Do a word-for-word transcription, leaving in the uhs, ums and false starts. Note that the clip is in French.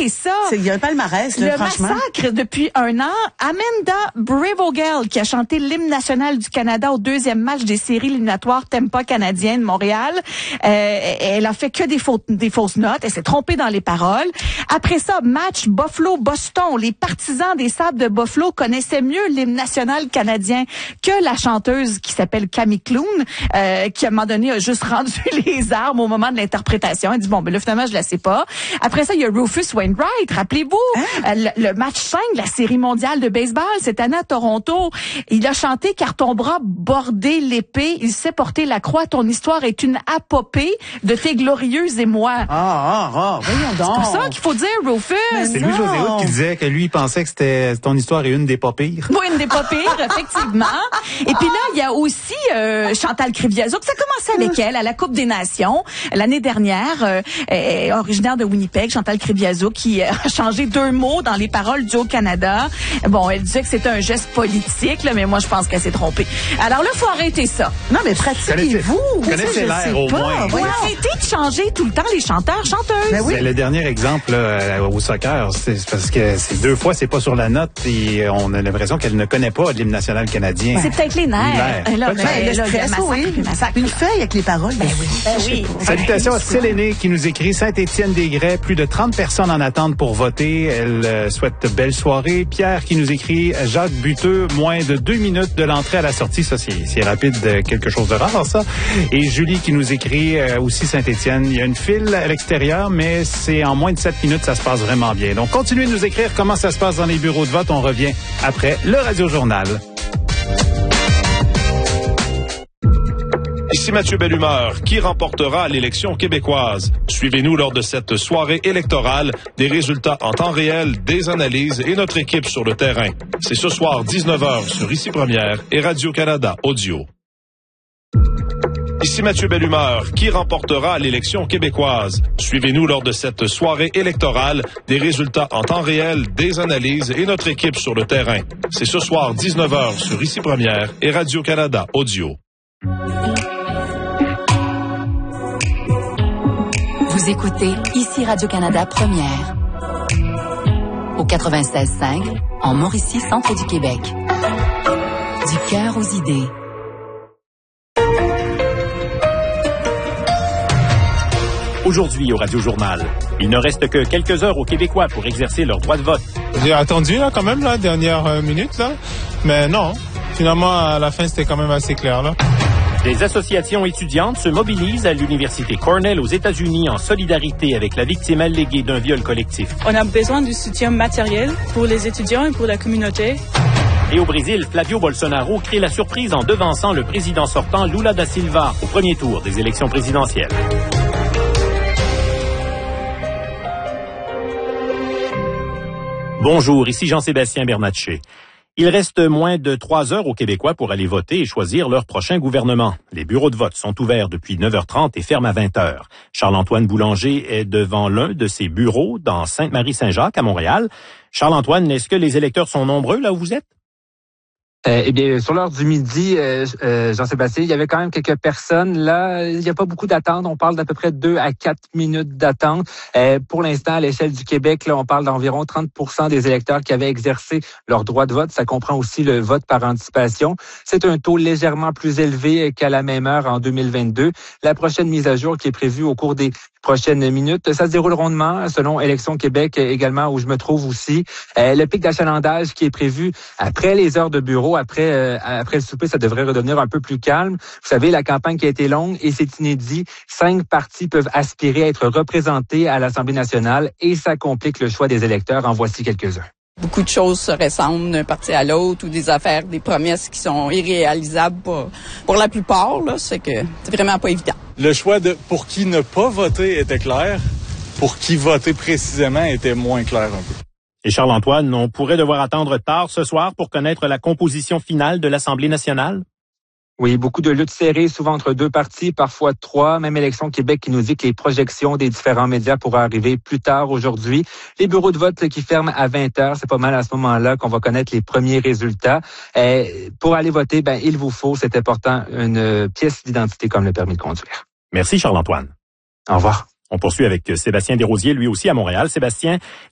arrêter ça. Il y a un palmarès, là, Le franchement. massacre depuis un an. Amanda Brevogel, qui a chanté l'hymne national du Canada au deuxième match des séries éliminatoires Tampa canadienne Montréal. Euh, elle a fait que des, fautes, des fausses notes. Elle s'est trompée dans les paroles. Après ça, match Buffalo-Boston. Les partisans des Sabres de Buffalo connaissaient mieux l'hymne national canadien que la chanteuse qui s'appelle Camille Clown, euh, qui à un moment donné a juste rendu les armes au moment de l'interprétation. Elle dit, bon, ben là, finalement, je la sais pas. Après ça, il y a Rufus Wainwright. Rappelez-vous, hein? le, le match cinq de la série mondiale de baseball cette année à Toronto. Il a chanté « Car ton bras bordé l'épée, il sait porter la croix. Ton histoire est une apopée de tes glorieuses et moi. » Ah, ah, ah, voyons donc. C'est ça qu'il faut dire, Rufus. C'est Louis-José Hood qui disait que lui, il pensait que c'était ton histoire est une des pas pires. Oui, une des pas pires, effectivement. Et puis là, il y a aussi euh, Chantal Kriviazuk. Ça a commencé avec elle à la Coupe des Nations l'année dernière. Euh, est originaire de Winnipeg, Chantal Kriviazuk, qui a changé deux mots dans les paroles du Haut-Canada. Bon, elle disait que c'était un geste politique, là, mais moi, je pense qu'elle s'est trompée. Alors là, il faut arrêter ça. Non, mais pratiquez-vous. Vous connaissez l'air au moins. Il faut arrêter de changer tout le temps les chanteurs, chanteuses. Ben oui. Le dernier exemple là, au soccer, c'est parce que c'est deux fois, c'est pas sur la note et on a l'impression qu'elle ne connaît pas l'hymne national canadien. C'est peut-être les nerfs. Les nerfs. Là, ben, le là, stress, massacre, oui. massacre. Une feuille avec les paroles. Ben oui. Ben oui. Salutations à Séléné qui nous écrit Saint-Étienne-des-Grès, plus de trente personnes en attente pour voter. Elle euh, souhaite belle soirée. Pierre qui nous écrit Jacques Buteux, moins de deux minutes de l'entrée à la sortie. Ça, c'est, c'est rapide, quelque chose de rare, ça. Et Julie qui nous écrit euh, aussi Saint-Étienne. Il y a une file à l'extérieur, mais c'est en moins de sept minutes, ça se passe vraiment bien. Donc, continuez de nous écrire comment ça se passe dans les bureaux de vote. On revient après le Radio-Journal. Ici Mathieu Bellumeur, qui remportera l'élection québécoise? Suivez-nous lors de cette soirée électorale, des résultats en temps réel, des analyses et notre équipe sur le terrain. C'est ce soir dix-neuf heures sur Ici Première et Radio-Canada Audio. Ici Mathieu Bellumeur, qui remportera l'élection québécoise? Suivez-nous lors de cette soirée électorale, des résultats en temps réel, des analyses et notre équipe sur le terrain. C'est ce soir dix-neuf heures sur Ici Première et Radio-Canada Audio. Vous écoutez Ici Radio-Canada Première. Au quatre-vingt-seize cinq, en Mauricie, centre du Québec. Du cœur aux idées. Aujourd'hui au Radio-Journal, il ne reste que quelques heures aux Québécois pour exercer leur droit de vote. J'ai attendu là quand même la dernière euh, minute là, mais non. Finalement à la fin c'était quand même assez clair là. Des associations étudiantes se mobilisent à l'Université Cornell aux États-Unis en solidarité avec la victime alléguée d'un viol collectif. On a besoin du soutien matériel pour les étudiants et pour la communauté. Et au Brésil, Flavio Bolsonaro crée la surprise en devançant le président sortant Lula da Silva au premier tour des élections présidentielles. Bonjour, ici Jean-Sébastien Bernatchez. Il reste moins de trois heures aux Québécois pour aller voter et choisir leur prochain gouvernement. Les bureaux de vote sont ouverts depuis neuf heures trente et ferment à vingt heures. Charles-Antoine Boulanger est devant l'un de ces bureaux dans Sainte-Marie-Saint-Jacques à Montréal. Charles-Antoine, est-ce que les électeurs sont nombreux là où vous êtes? Euh, eh bien, sur l'heure du midi, euh, euh, Jean-Sébastien, il y avait quand même quelques personnes. Là, il n'y a pas beaucoup d'attente. On parle d'à peu près deux à quatre minutes d'attente. Euh, pour l'instant, à l'échelle du Québec, là, on parle d'environ trente pour cent des électeurs qui avaient exercé leur droit de vote. Ça comprend aussi le vote par anticipation. C'est un taux légèrement plus élevé qu'à la même heure en deux mille vingt-deux. La prochaine mise à jour qui est prévue au cours des prochaines minutes, ça se déroule rondement selon Élections Québec également où je me trouve aussi. Euh, le pic d'achalandage qui est prévu après les heures de bureau, après euh, après le souper, ça devrait redevenir un peu plus calme. Vous savez, la campagne qui a été longue et c'est inédit. Cinq partis peuvent aspirer à être représentés à l'Assemblée nationale et ça complique le choix des électeurs. En voici quelques-uns. Beaucoup de choses se ressemblent d'un parti à l'autre ou des affaires, des promesses qui sont irréalisables pour, pour la plupart. Là, c'est que c'est vraiment pas évident. Le choix de pour qui ne pas voter était clair, pour qui voter précisément était moins clair un peu. Et Charles-Antoine, on pourrait devoir attendre tard ce soir pour connaître la composition finale de l'Assemblée nationale? Oui, beaucoup de luttes serrées, souvent entre deux partis, parfois trois. Même Élections Québec qui nous dit que les projections des différents médias pourraient arriver plus tard aujourd'hui. Les bureaux de vote qui ferment à vingt heures, c'est pas mal à ce moment-là qu'on va connaître les premiers résultats. Euh, pour aller voter, ben il vous faut, c'est important, une pièce d'identité comme le permis de conduire. Merci Charles-Antoine. Au revoir. On poursuit avec Sébastien Desrosiers, lui aussi à Montréal. Sébastien,